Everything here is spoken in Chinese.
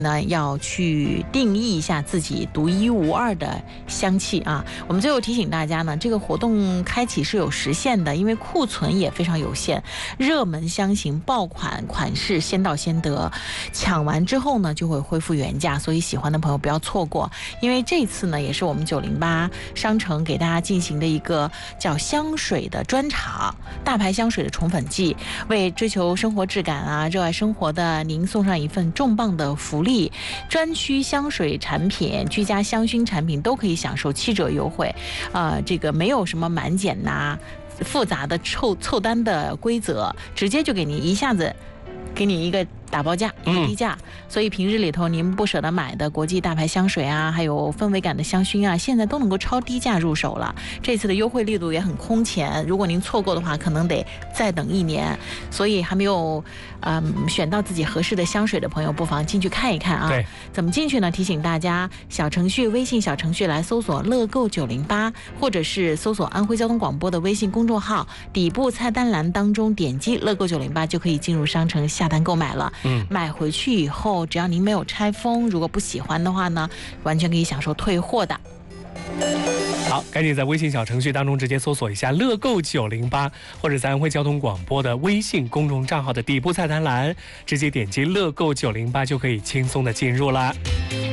呢，要去定义一下自己独一无二的香气啊。我们最后提醒大家呢，这个活动开启是有时限的，因为库存也非常有限，热门香型爆款款式先到先得，抢完之后呢就会恢复原价，所以喜欢的朋友不要错过。因为这次呢也是我们908商城给大家进行的一个叫香水的专场，大牌香水的宠粉季，为追求生活质感啊、热爱生活的您送上一份重磅的福利。专区香水产品、居家香薰产品都可以享受7折优惠，这个没有什么满减呐、复杂的凑单的规则，直接就给你一下子给你一个打包价，一个低价。所以平日里头您不舍得买的国际大牌香水啊，还有氛围感的香薰啊，现在都能够超低价入手了。这次的优惠力度也很空前，如果您错过的话，可能得再等1年。所以还没有选到自己合适的香水的朋友，不妨进去看一看啊。 对， 怎么进去呢？提醒大家，小程序微信小程序来搜索乐购908，或者是搜索安徽交通广播的微信公众号，底部菜单栏当中点击乐购908就可以进入商城下单购买了。买回去以后，只要您没有拆封，如果不喜欢的话呢，完全可以享受退货的。 好，赶紧在微信小程序当中直接搜索一下乐购908，或者在安徽交通广播的微信公众账号的底部菜单栏，直接点击乐购908就可以轻松的进入啦。